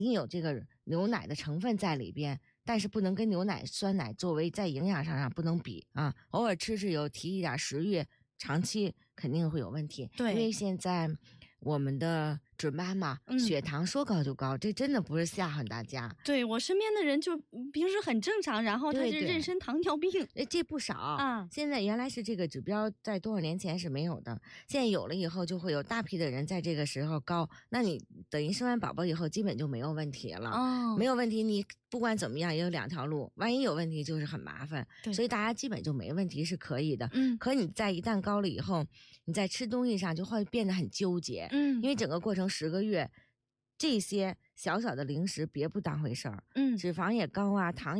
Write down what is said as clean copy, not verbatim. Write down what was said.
一定有这个牛奶的成分在里边，但是不能跟牛奶、酸奶作为在营养上不能比啊。偶尔吃有提一点食欲，长期肯定会有问题。 对， 因为现在我们的准妈妈血糖说高就高，这真的不是吓唬大家。 对，我身边的人就平时很正常，然后他是妊娠糖尿病， 这不少啊。现在原来是这个指标在多少年前是没有的，现在有了以后就会有大批的人在这个时候高，那你等于生完宝宝以后基本就没有问题了。没有问题，你不管怎么样也有2条路，万一有问题就是很麻烦。所以大家基本就没问题是可以的。可你在一旦高了以后，你在吃东西上就会变得很纠结。因为整个过程10个月，这些小小的零食别不当回事儿。脂肪也高啊，糖